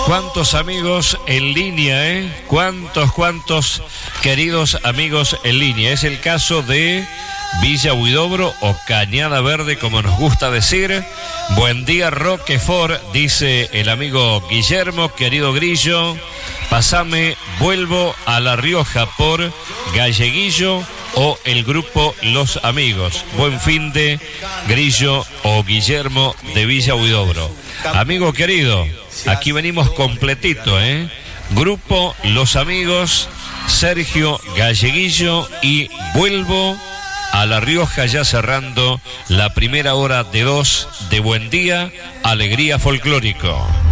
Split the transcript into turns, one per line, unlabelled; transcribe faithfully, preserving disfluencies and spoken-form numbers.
Cuántos amigos en línea, ¿eh? Cuántos, cuántos queridos amigos en línea. Es el caso de Villa Huidobro o Cañada Verde, como nos gusta decir. Buen día, Roquefort, dice el amigo Guillermo. Querido Grillo, pasame, vuelvo a La Rioja por Galleguillo o el grupo Los Amigos. Buen fin de Grillo o Guillermo de Villa Huidobro. Amigo querido, aquí venimos completito, ¿eh? Grupo Los Amigos, Sergio Galleguillo y vuelvo a La Rioja, ya cerrando la primera hora de dos de Buen Día, Alegría Folclórico.